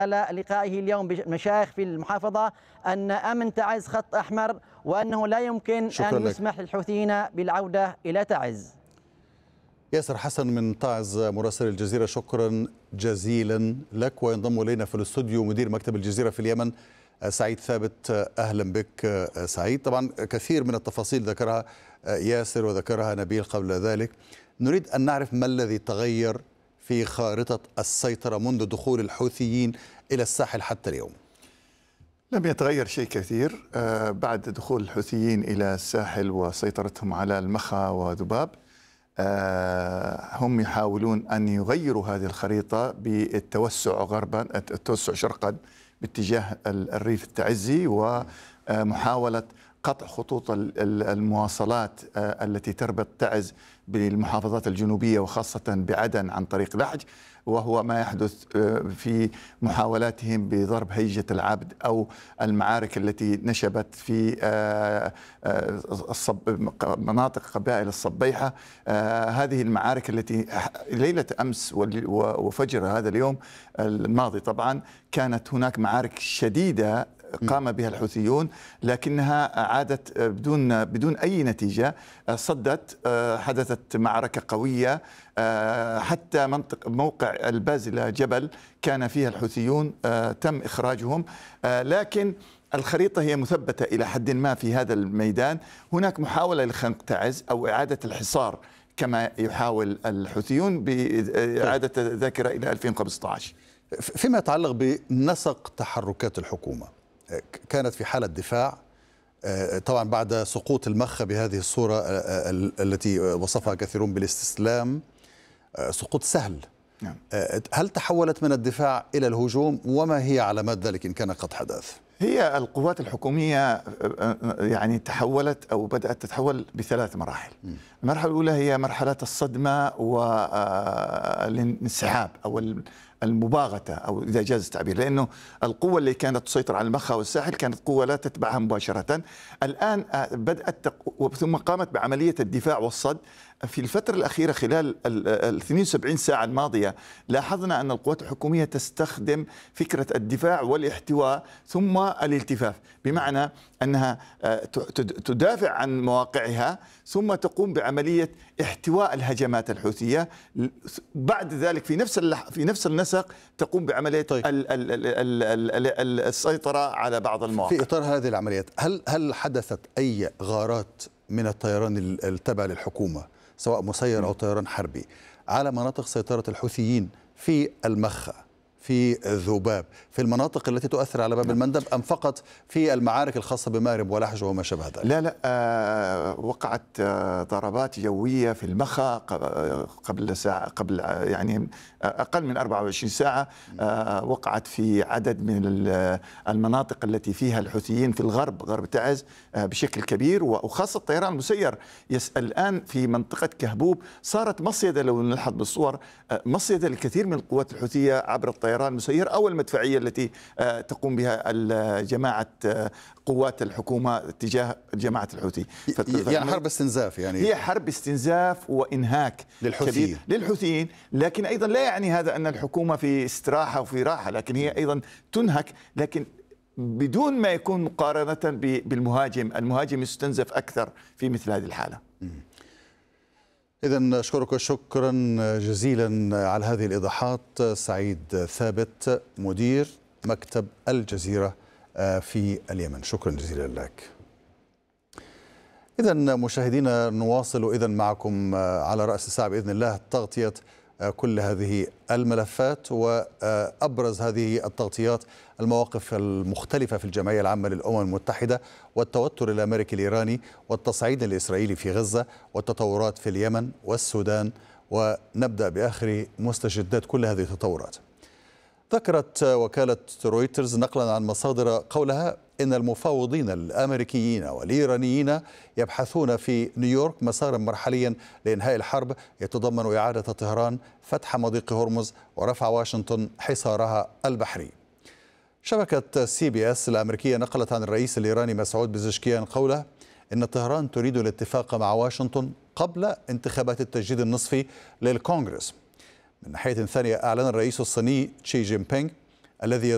لقائه اليوم بالمشايخ في المحافظة أن أمن تعز خط أحمر، وأنه لا يمكن أن يسمح للحوثيين بالعودة إلى تعز. ياسر حسن من تعز مراسل الجزيرة، شكرا جزيلا لك. وينضم إلينا في الاستوديو مدير مكتب الجزيرة في اليمن سعيد ثابت. أهلا بك سعيد. طبعا كثير من التفاصيل ذكرها ياسر وذكرها نبيل قبل ذلك. نريد أن نعرف ما الذي تغير في خارطة السيطرة منذ دخول الحوثيين إلى الساحل حتى اليوم. لم يتغير شيء كثير بعد دخول الحوثيين إلى الساحل وسيطرتهم على المخا وذباب. هم يحاولون أن يغيروا هذه الخريطة بالتوسع غربا، التوسع شرقا باتجاه الريف التعزي، ومحاولة قطع خطوط المواصلات التي تربط تعز بالمحافظات الجنوبية وخاصة بعدن عن طريق لحج، وهو ما يحدث في محاولاتهم بضرب هيجة العبد أو المعارك التي نشبت في مناطق قبائل الصبيحة. هذه المعارك التي ليلة أمس وفجر هذا اليوم الماضي طبعا كانت هناك معارك شديدة قام بها الحوثيون، لكنها عادت بدون أي نتيجة. صدت، حدثت معركة قوية حتى موقع البازلة جبل كان فيها الحوثيون تم إخراجهم، لكن الخريطة هي مثبتة إلى حد ما في هذا الميدان. هناك محاولة لخنق تعز أو إعادة الحصار كما يحاول الحوثيون بإعادة الذاكرة إلى 2015. فيما يتعلق بنسق تحركات الحكومة، كانت في حالة دفاع طبعا بعد سقوط المخا بهذه الصورة التي وصفها كثيرون بالاستسلام، سقوط سهل. نعم. هل تحولت من الدفاع إلى الهجوم، وما هي علامات ذلك إن كان قد حدث؟ هي القوات الحكومية يعني تحولت أو بدأت تتحول بثلاث مراحل. المرحلة الأولى هي مرحلة الصدمة والانسحاب أو المباغتة، أو إذا جاز التعبير، لأنه القوة اللي كانت تسيطر على المخا والساحل كانت قوة لا تتبعها مباشرة. الآن بدأت ثم قامت بعملية الدفاع والصد. في الفترة الأخيرة خلال ال 72 ساعة الماضية لاحظنا أن القوات الحكومية تستخدم فكرة الدفاع والاحتواء ثم الالتفاف، بمعنى أنها تدافع عن مواقعها ثم تقوم بعملية احتواء الهجمات الحوثية. بعد ذلك في نفس النسق تقوم بعملية السيطرة على بعض المواقع. في إطار هذه العمليات هل حدثت أي غارات من الطيران التابع للحكومة سواء مسير أو طيران حربي على مناطق سيطرة الحوثيين في المخا، في ذباب، في المناطق التي تؤثر على باب المندب، أم فقط في المعارك الخاصة بمارب ولحج وما شابه ذلك؟ لا، وقعت ضربات جوية في المخا قبل ساعة، قبل يعني أقل من 24 ساعة. وقعت في عدد من المناطق التي فيها الحوثيين في غرب تعز بشكل كبير، وخاصة الطيران المسير. الآن في منطقة كهبوب صارت مصيدة، لو نلحظ بالصور، مصيدة للكثير من القوات الحوثية عبر الطيران المسير أو المدفعية التي تقوم بها جماعة قوات الحكومة تجاه جماعة الحوثي. يعني حرب استنزاف، يعني هي حرب استنزاف وإنهاك للحوثيين، لكن أيضا لا يعني هذا أن الحكومة في استراحة وفي راحة، لكن هي أيضا تنهك، لكن بدون ما يكون مقارنة بالمهاجم. المهاجم يستنزف أكثر في مثل هذه الحالة. إذن أشكرك شكرا جزيلا على هذه الإيضاحات سعيد ثابت مدير مكتب الجزيرة في اليمن. شكرا جزيلا لك. إذن مشاهدينا نواصل معكم على رأس الساعة بإذن الله تغطية كل هذه الملفات، وأبرز هذه التغطيات المواقف المختلفة في الجمعية العامة للأمم المتحدة، والتوتر الأمريكي الإيراني، والتصعيد الإسرائيلي في غزة، والتطورات في اليمن والسودان. ونبدأ بآخر مستجدات كل هذه التطورات. ذكرت وكالة رويترز نقلا عن مصادر قولها إن المفاوضين الأمريكيين والإيرانيين يبحثون في نيويورك مسارا مرحليا لإنهاء الحرب يتضمن إعادة طهران فتح مضيق هرمز ورفع واشنطن حصارها البحري. شبكة CBS الأمريكية نقلت عن الرئيس الإيراني مسعود بزشكيان قوله إن طهران تريد الاتفاق مع واشنطن قبل انتخابات التجديد النصفي للكونغرس. من ناحية ثانية، أعلن الرئيس الصيني شي جين بينغ الذي